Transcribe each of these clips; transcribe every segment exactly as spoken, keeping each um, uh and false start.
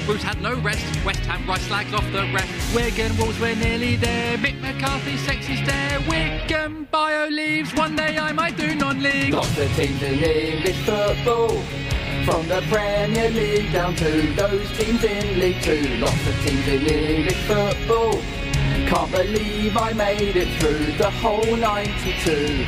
Bruce had no rest. West Ham right slags off the ref. Wigan Wolves, we're nearly there. Mick McCarthy, sexy stare. Wigan Bio leaves. One day I might do non-league. Lots of teams in English football, from the Premier League down to those teams in League Two. Lots of teams in English football. Can't believe I made it through the whole ninety-two.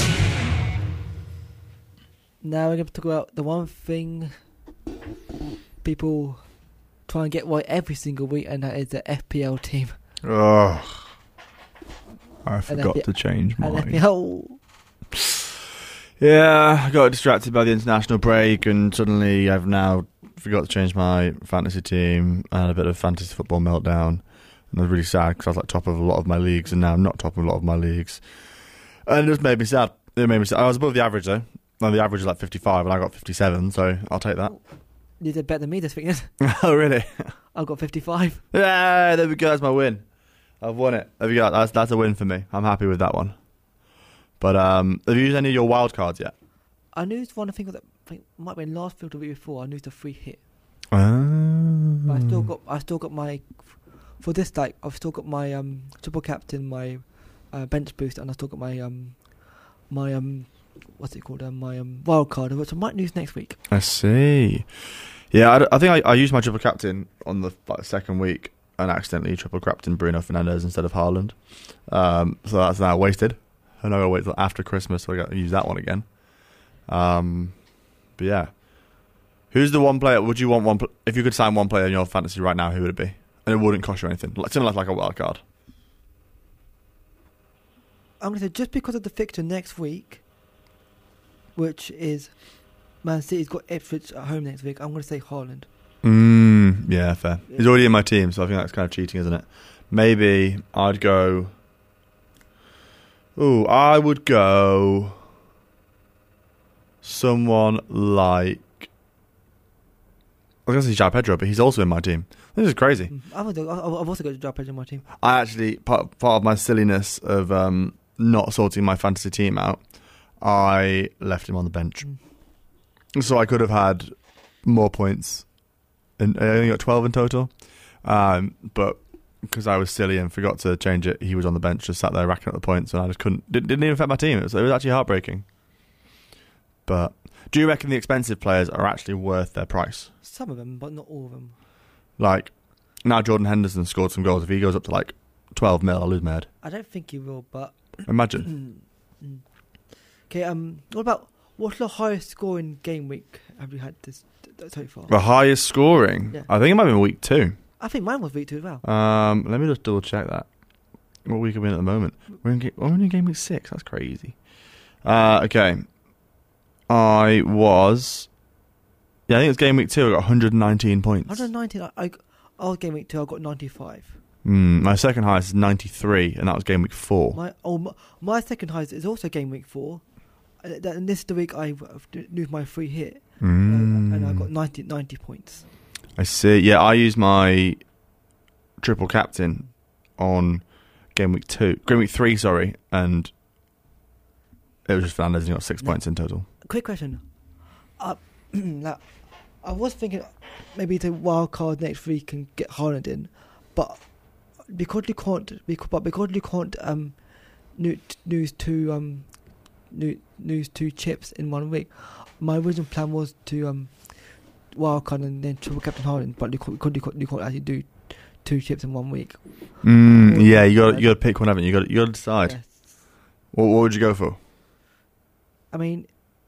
Now we're going to talk about the one thing people try and get right every single week, and that is the F P L team. Oh, I forgot F P L to change And F P mine. L. Yeah, I got distracted by the international break, and suddenly I've now forgot to change my fantasy team. I had a bit of fantasy football meltdown, and I was really sad because I was like top of a lot of my leagues, and now I'm not top of a lot of my leagues, and it just made me sad. It made me sad. I was above the average though. Well, the average is like fifty-five, and I got fifty-seven, so I'll take that. You did better than me this week. Oh, really? I got fifty-five. Yeah, there we go. That's my win. I've won it. There we go. That's that's a win for me. I'm happy with that one. But um, have you used any of your wild cards yet? I used one. I think that I think might be last field the week before. I used a free hit. Um, But I still got. I still got my. For this like, I've still got my um triple captain, my uh, bench boost, and I still got my um my um what's it called? Um, my um wild card, which I might use next week. I see. Yeah, I, d- I think I, I used my triple captain on the like, second week and accidentally triple captain Bruno Fernandes instead of Haaland. Um, so that's now wasted. And I got to wait till after Christmas so I got to use that one again. Um, but yeah. Who's the one player? Would you want one? Pl- if you could sign one player in your fantasy right now, who would it be? And it wouldn't cost you anything. Like, similar like a wild card. I'm gonna say just because of the fixture next week, which is Man City's got Ipswich at home next week. I'm gonna say Haaland. Mm, yeah, fair. Yeah. He's already in my team, so I think that's kind of cheating, isn't it? Maybe I'd go. Ooh, I would go. Someone like. I was going to say João Pedro, but he's also in my team. This is crazy. Mm, I've also got, I've also got João Pedro in my team. I actually, part, part of my silliness of um, not sorting my fantasy team out, I left him on the bench. Mm. So I could have had more points. And I only got twelve in total. Um, but because I was silly and forgot to change it, he was on the bench, just sat there racking up the points, and I just couldn't, didn't, didn't even affect my team. It was, it was actually heartbreaking. But do you reckon the expensive players are actually worth their price? Some of them, but not all of them. Like, now Jordan Henderson scored some goals. If he goes up to like twelve mil, I'll lose my head. I don't think he will, but Imagine. okay. Um, what about what's the highest scoring game week have you had this so far? The highest scoring? Yeah. I think it might be week two. I think mine was week two as well. Um, let me just double check that. What week are we in at the moment? We're in, ga- we're in game week six. That's crazy. Uh, okay. I was... Yeah, I think it's game week two. I got one hundred nineteen points. one hundred nineteen. I, I, I was game week two. I got ninety-five. Mm, my second highest is ninety-three, and that was game week four. My oh my, my second highest is also game week four, and, th- and this is the week I used my free hit, Mm. uh, and I got ninety, ninety points. I see. Yeah, I used my triple captain on game week two, game week three, sorry, and it was just Fernandes, and he got six No. points in total. Quick question. Uh, now, I was thinking maybe the wild card next week and get Haaland in, but because you can't, because, but because you can't um, new, lose two um, new, lose two chips in one week, my original plan was to um, wild card and then triple captain Haaland, but you can't, because you can't, you can't actually do two chips in one week. Mm, yeah, you got you got to pick one, haven't you? You got you got to decide. Yes. What, what would you go for? I mean,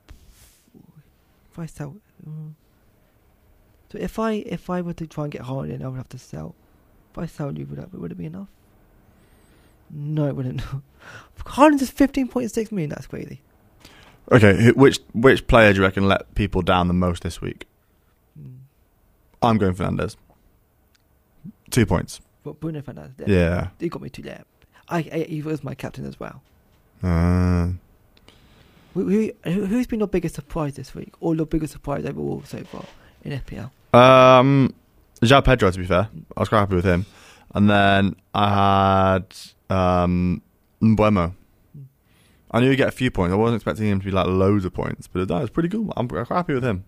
if I sell, uh, so if I if I were to try and get Haaland in, I would have to sell. If I sell you, would that would it be enough? No, it wouldn't. Haaland is fifteen point six million. That's crazy. Okay, who, which which player do you reckon let people down the most this week? Mm. I'm going Fernandes. Two points. But Bruno Fernandes, Yeah. he got me to there. I, I he was my captain as well. Uh, Who, who who's been your biggest surprise this week, or your biggest surprise overall so far in F P L? um, João Pedro, to be fair, I was quite happy with him, and then I had um Mbuemo. I knew he'd get a few points. I wasn't expecting him to be like loads of points, but that was pretty cool. I'm quite happy with him.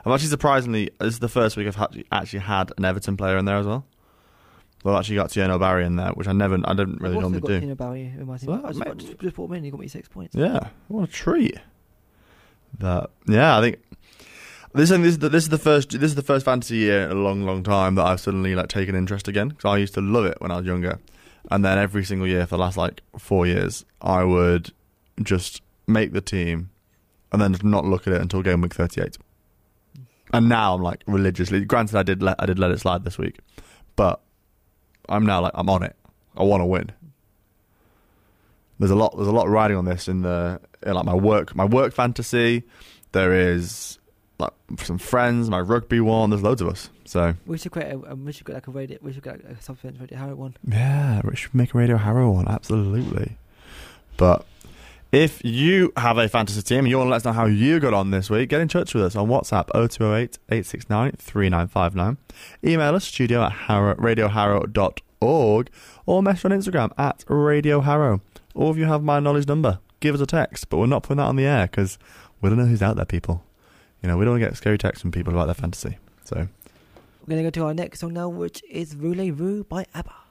I'm actually surprisingly, this is the first week I've had, actually had an Everton player in there as well. Well, I actually got Tierno Barry in there, which I never, I didn't really I've also normally got do. Tierno Barry in my team. Well, I just, mate. got- just, just brought him in. He got me six points. Yeah, what a treat. But yeah, I think this I think this is the, this is the first this is the first fantasy year in a long, long time that I've suddenly like taken interest again. Because I used to love it when I was younger, and then every single year for the last like four years, I would just make the team and then just not look at it until game week thirty-eight. And now I'm like religiously. Granted, I did let I did let it slide this week, but I'm now like I'm on it. I want to win. There's a lot. There's a lot riding on this in the in like my work, my work fantasy. There is like some friends, my rugby one. There's loads of us. So We should create a. Um, we should get like a radio. We should get like a something Radio Harrow one. yeah, we should make a Radio Harrow one. Absolutely. But if you have a fantasy team and you want to let us know how you got on this week, get in touch with us on WhatsApp oh two oh eight, eight six nine, three nine five nine. Email us studio at harrow, radio harrow dot org or message on Instagram at Radio Harrow. Or if you have my knowledge number, give us a text. But we're not putting that on the air because we don't know who's out there, people. You know, we don't want to get scary texts from people about their fantasy. So We're gonna go to our next song now, which is Voulez-Vous by ABBA.